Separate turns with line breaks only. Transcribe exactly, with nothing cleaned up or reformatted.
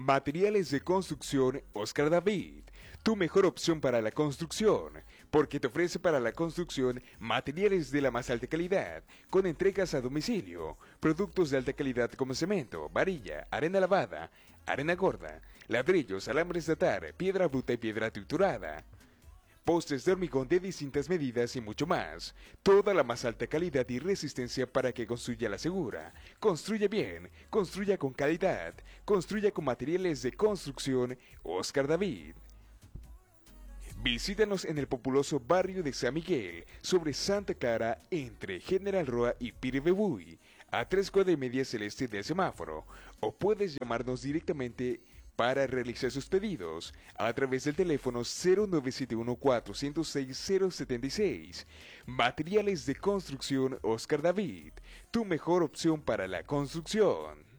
Materiales de construcción Oscar David, tu mejor opción para la construcción, porque te ofrece para la construcción materiales de la más alta calidad, con entregas a domicilio, productos de alta calidad como cemento, varilla, arena lavada, arena gorda, ladrillos, alambres de atar, piedra bruta y piedra triturada, postes de hormigón de distintas medidas y mucho más. Toda la más alta calidad y resistencia para que construya la segura. Construya bien, construya con calidad, construya con materiales de construcción Oscar David. Visítanos en el populoso barrio de San Miguel, sobre Santa Clara, entre General Roa y Piribebuy, a tres cuadras y media celeste del semáforo, o puedes llamarnos directamente para realizar sus pedidos a través del teléfono cero nueve siete uno cuatro cero seis cero siete seis. Materiales de construcción Oscar David, tu mejor opción para la construcción.